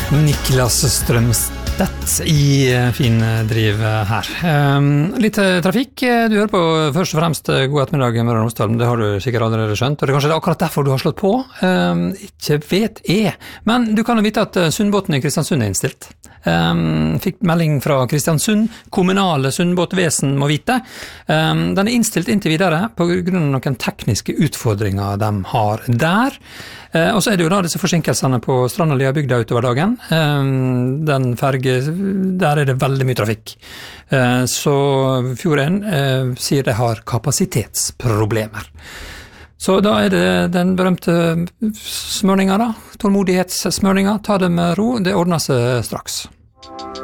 Niklas Strømstedt i fin driv her. Litt trafikk. Du hører på først og fremst God ettermiddag Møre og Romsdal, det har du sikkert allerede skjønt, og det er kanskje akkurat derfor du har slått på. Ikke vet jeg, men du kan jo vite at Sundbåten i Kristiansund er innstilt. Fikk melding fra Kristiansund, kommunale Sundbåtvesen må vite. Den er innstilt inntil videre på grunn av noen tekniske utfordringer de har der. Og så er det jo da disse forsinkelsene på Strand og Liabygda utover dagen. Den ferge, der er det veldig mye trafikk. Så Fjorden sier de har kapasitetsproblemer. Så da er det den berømte smørninga da, tålmodighetssmørninga. Ta det med ro, det ordner seg straks.